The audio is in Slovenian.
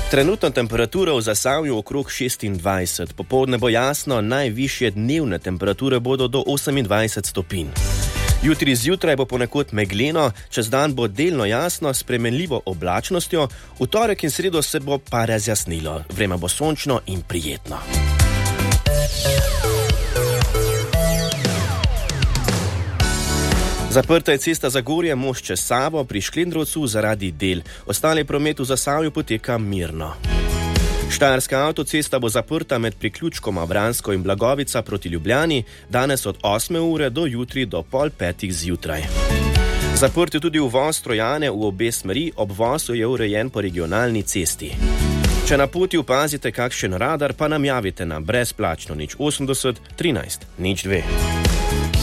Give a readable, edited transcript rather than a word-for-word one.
Trenutna temperatura v Zasavju okrog 26, popoldne bo jasno, najvišje dnevne temperature bodo do 28 stopinj. Jutri zjutraj bo ponekod megleno, čez dan bo delno jasno s spremenljivo oblačnostjo, v torek in sredo se bo pa razjasnilo, vreme bo sončno in prijetno. Zaprta je cesta Zagorje-Most čez Savo pri Šklendrovcu zaradi del. Ostali promet v Zasavju poteka mirno. Štajerska avtocesta bo zaprta med priključkoma Vransko in Blagovica proti Ljubljani, danes od 8. ure do jutri do 4:30 zjutraj. Zaprt je tudi uvoz Trojane v obe smeri, obvoz je urejen po regionalni cesti. Če na poti opazite kakšen radar, pa nam javite na brezplačno 080 13 02.